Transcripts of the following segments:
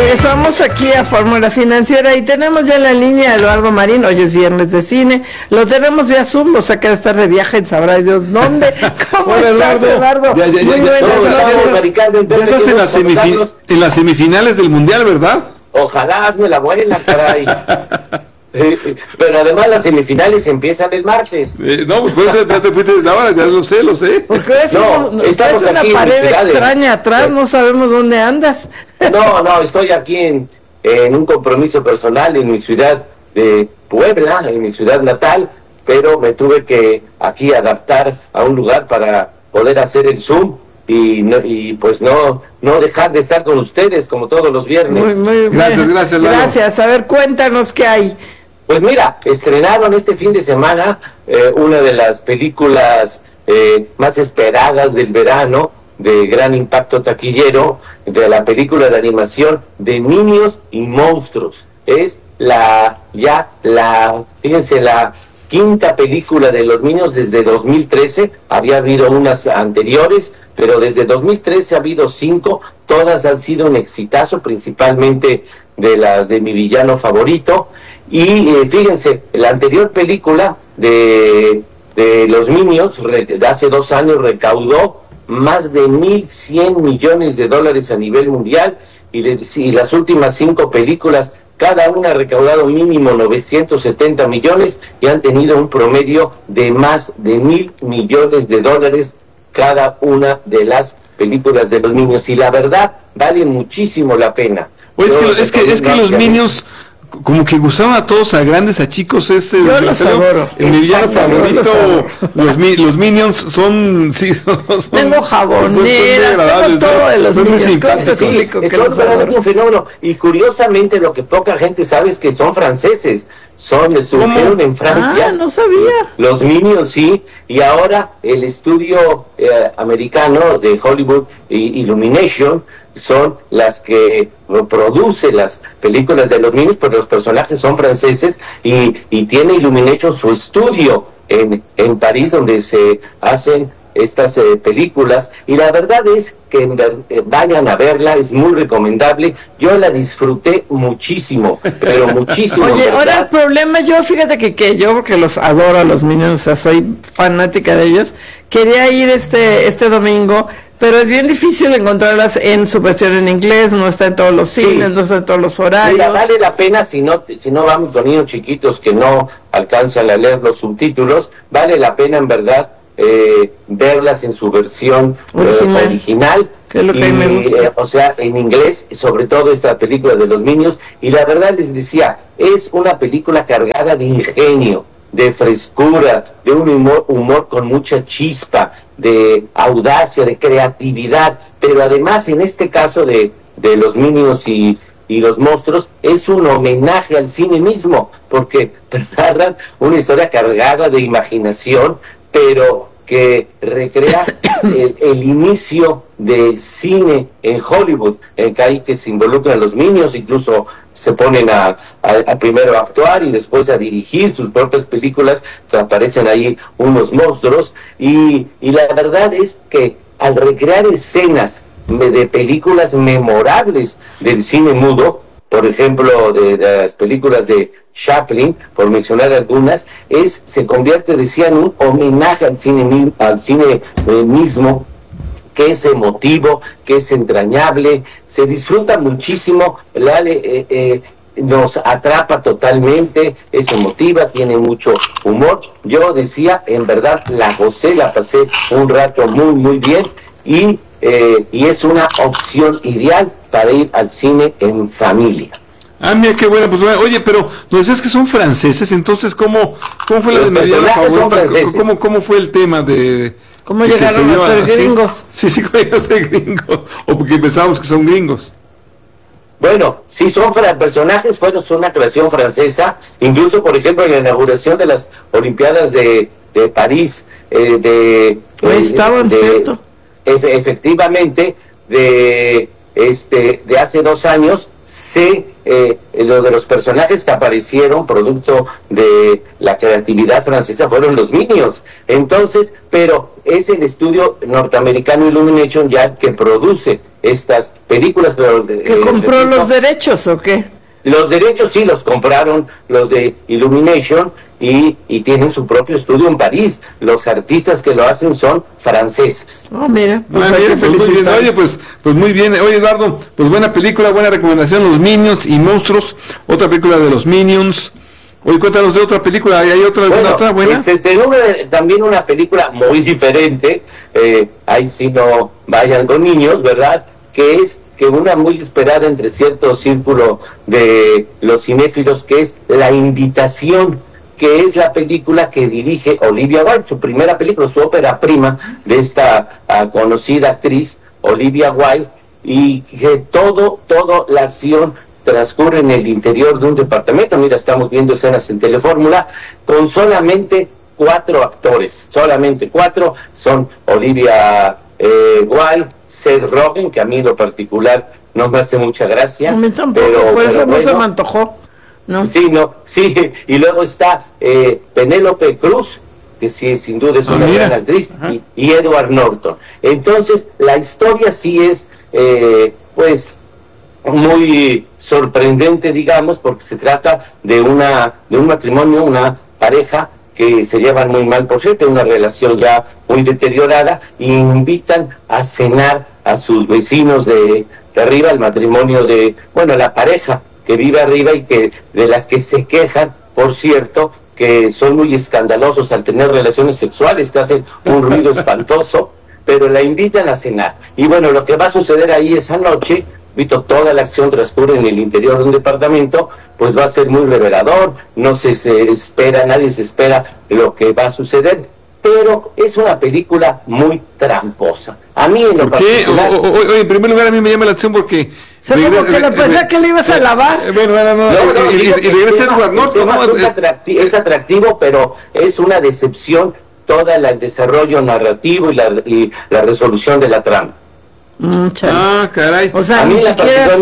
Regresamos aquí a Fórmula Financiera y tenemos ya en la línea a Eduardo Marín. Hoy es viernes de cine, lo tenemos vía Zoom, lo saca de estar de viaje en sabrá Dios dónde. ¿Cómo estás, Eduardo? Ya estás en las semifinales del Mundial, ¿verdad? Ojalá, hazme la buena, caray. Pero además las semifinales empiezan el martes. No, pues ya te fuiste desde ahora, ya lo sé. Porque estamos una pared extraña atrás, no sabemos dónde andas. No, estoy aquí en un compromiso personal en mi ciudad de Puebla, en mi ciudad natal, pero me tuve que aquí adaptar a un lugar para poder hacer el Zoom y pues no dejar de estar con ustedes como todos los viernes. Muy Gracias. Gracias. A ver, cuéntanos qué hay. Pues mira, estrenaron este fin de semana una de las películas más esperadas del verano, de gran impacto taquillero, de la película de animación de Minions y Monstruos. Es fíjense, la quinta película de los Minions desde 2013, había habido unas anteriores, pero desde 2013 ha habido 5, todas han sido un exitazo, principalmente de las de mi villano favorito. Y fíjense, la anterior película de los Minions de hace 2 años recaudó más de 1.100 millones de dólares a nivel mundial, y las últimas 5 películas cada una ha recaudado mínimo 970 millones y han tenido un promedio de más de 1.000 millones de dólares cada una de las películas de los Minions, y la verdad vale muchísimo la pena. Pues es que los Minions como que gustaban a todos, a grandes, a chicos. Yo los adoro. Mi villano favorito, los Minions son tengo jaboneras, tengo todo de los Minions. Es un fenómeno, y curiosamente lo que poca gente sabe es que son franceses. Surgieron en Francia. No sabía. Los Minions, sí, y ahora el estudio americano de Hollywood, Illumination, son las que produce las películas de los Minions, pero los personajes son franceses, y tiene Illumination su estudio en París, donde se hacen estas películas, y la verdad es que vayan a verla, es muy recomendable. Yo la disfruté muchísimo, pero muchísimo. Oye, ahora el problema, fíjate que yo, porque los adoro a los Minions, o sea, soy fanática de ellos, quería ir este domingo, pero es bien difícil encontrarlas en su versión en inglés, no está en todos los cines, no está en todos los horarios. Mira, vale la pena, si no vamos con niños chiquitos que no alcanzan a leer los subtítulos, vale la pena en verdad verlas en su versión original, que es lo que a mí me gusta. O sea, en inglés, sobre todo esta película de los Minions, y la verdad les decía, es una película cargada de ingenio, de frescura, de un humor con mucha chispa, de audacia, de creatividad, pero además en este caso de los Minions y los monstruos, es un homenaje al cine mismo, porque narran una historia cargada de imaginación, pero que recrea el inicio del cine en Hollywood, en que hay que se involucran los niños, incluso se ponen a primero a actuar y después a dirigir sus propias películas, que aparecen ahí unos monstruos, y la verdad es que al recrear escenas de películas memorables del cine mudo, por ejemplo, de las películas de Chaplin, por mencionar algunas, se convierte, decía, en un homenaje al cine mismo, que es emotivo, que es entrañable, se disfruta muchísimo, nos atrapa totalmente, es emotiva, tiene mucho humor. Yo decía, en verdad, la gocé, la pasé un rato muy, muy bien, y es una opción ideal para ir al cine en familia. Mira qué bueno, pues oye, pero nos decías que son franceses, entonces ¿cómo fue la de mi villano favorito? ¿Cómo fue el tema de cómo llegaron a ser gringos? Sí, ¿cómo llegaron a ser gringos? O porque pensábamos que son gringos. Bueno, sí, son personajes, son una creación francesa, incluso por ejemplo en la inauguración de las Olimpiadas de París, estaban, ¿cierto? Efectivamente, de hace 2 años, lo de los personajes que aparecieron producto de la creatividad francesa fueron los Minions. Entonces, pero es el estudio norteamericano Illumination ya que produce estas películas, pero... ¿Que compró los derechos o qué? Los derechos sí los compraron los de Illumination y tienen su propio estudio en París. Los artistas que lo hacen son franceses. Oh, mira, pues muy bien. Oye, pues muy bien. Oye, Eduardo, pues buena película, buena recomendación, Los Minions y Monstruos, otra película de los Minions. Oye, cuéntanos de otra película, ¿hay otra buena? También una película muy diferente, ahí sí no vayan con niños, ¿verdad? Que es una muy esperada entre cierto círculo de los cinéfilos, que es La Invitación, que es la película que dirige Olivia Wilde, su primera película, su ópera prima de esta conocida actriz, Olivia Wilde, y que todo la acción transcurre en el interior de un departamento. Mira, estamos viendo escenas en Telefórmula, con solamente 4 actores, solamente 4, son Olivia Wilde, Seth Rogen, que a mí en lo particular no me hace mucha gracia. A mí tampoco, pero, por eso no se me antojó. ¿No? Sí, y luego está Penélope Cruz, que sí, sin duda es una gran actriz, y Edward Norton. Entonces, la historia sí es, pues, muy sorprendente, digamos, porque se trata de un matrimonio, una pareja que se llevan muy mal, por cierto, una relación ya muy deteriorada, y invitan a cenar a sus vecinos de arriba, el matrimonio la pareja que vive arriba y que de las que se quejan, por cierto, que son muy escandalosos al tener relaciones sexuales, que hacen un ruido espantoso, pero la invitan a cenar. Y bueno, lo que va a suceder ahí esa noche, visto toda la acción transcurre en el interior de un departamento, pues va a ser muy revelador, nadie se espera lo que va a suceder, pero es una película muy tramposa. A mí en lo particular... Oye, en primer lugar a mí me llama la atención porque... porque le pensé que le ibas a lavar. Y regresa Edward Norton, ¿no? Es atractivo, pero es una decepción toda el desarrollo narrativo y la resolución de la trama. Caray. O sea, a mí ni siquiera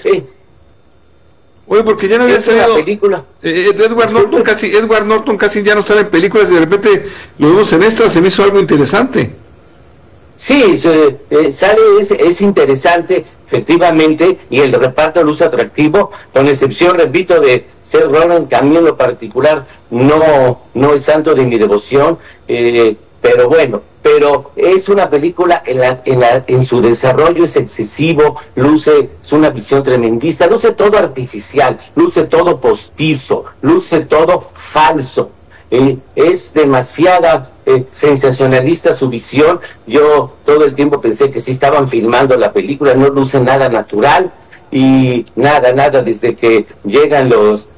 Oye, porque ya no había salido película. Edward Norton casi ya no sale en películas y de repente lo vemos en esta, se me hizo algo interesante. Sí, sale, es interesante, efectivamente, y el reparto luce atractivo, con excepción, repito, de Seth Rogen, que a mí en lo particular no es santo de mi devoción, pero bueno, es una película en su desarrollo es excesivo, es una visión tremendista, luce todo artificial, luce todo postizo, luce todo falso. Es demasiada sensacionalista su visión. Yo todo el tiempo pensé que sí estaban filmando la película, no luce nada natural y nada desde que llegan los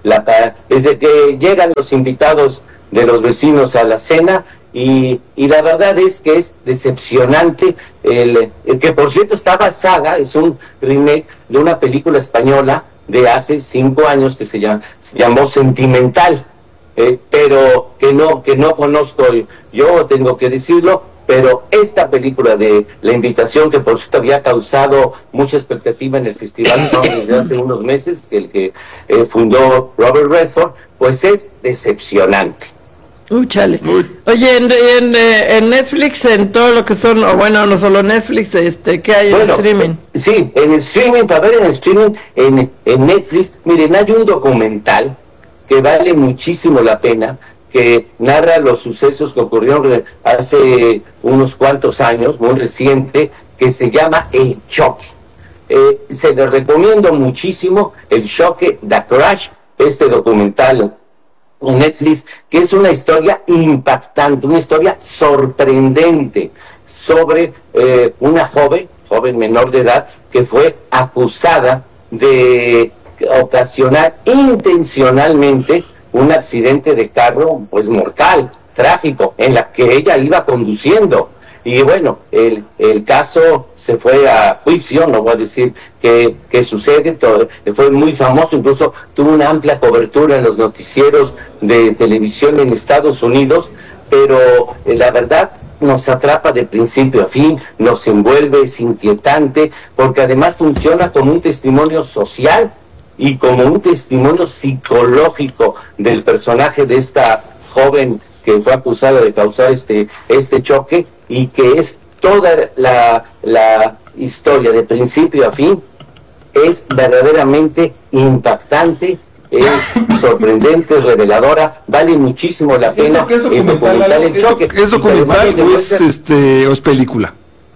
invitados de los vecinos a la cena, y la verdad es que es decepcionante, el que por cierto está basada, es un remake de una película española de hace 5 años que se llamó Sentimental. Pero que no conozco, yo tengo que decirlo, pero esta película de La Invitación, que por cierto había causado mucha expectativa en el festival desde hace unos meses, que el que fundó Robert Redford, pues es decepcionante. Chale. Oye, en Netflix, en todo lo que son, o bueno, no solo Netflix, ¿qué hay en streaming? Sí, en streaming, para ver en streaming, en Netflix, miren, hay un documental que vale muchísimo la pena, que narra los sucesos que ocurrieron hace unos cuantos años, muy reciente, que se llama El Choque. Se les recomiendo muchísimo El Choque, The Crash, este documental en Netflix, que es una historia impactante, una historia sorprendente sobre una joven menor de edad que fue acusada de ocasionar intencionalmente un accidente de carro, pues mortal, tráfico, en la que ella iba conduciendo. Y bueno, el caso se fue a juicio, no voy a decir qué sucede, fue muy famoso, incluso tuvo una amplia cobertura en los noticieros de televisión en Estados Unidos, pero la verdad nos atrapa de principio a fin, nos envuelve, es inquietante, porque además funciona como un testimonio social y como un testimonio psicológico del personaje de esta joven que fue acusada de causar este choque, y que es toda la historia de principio a fin es verdaderamente impactante, es sorprendente, es reveladora, vale muchísimo la pena. ¿Es documental, El choque. ¿Es documental o es película?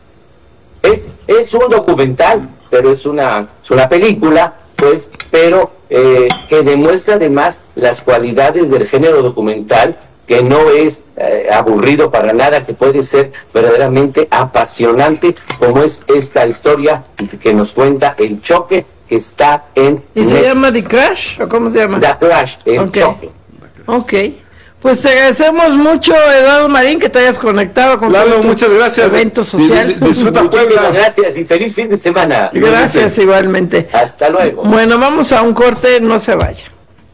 Es un documental, pero es una película, pues, pero que demuestra además las cualidades del género documental, que no es aburrido para nada, que puede ser verdaderamente apasionante, como es esta historia que nos cuenta El Choque, que está en ¿Y se llama The Crash o cómo se llama? The Crash, El Choque. Ok. Pues te agradecemos mucho, Eduardo Marín, que te hayas conectado con Lalo, tu muchas gracias. evento social. Disfruta Muchísimas Puebla. gracias y feliz fin de semana. Gracias igualmente. Hasta luego. Bueno, vamos a un corte, no se vaya.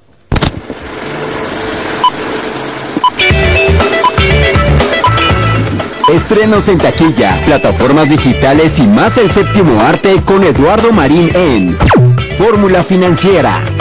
Estrenos en taquilla, plataformas digitales y más el séptimo arte con Eduardo Marín en Fórmula Financiera.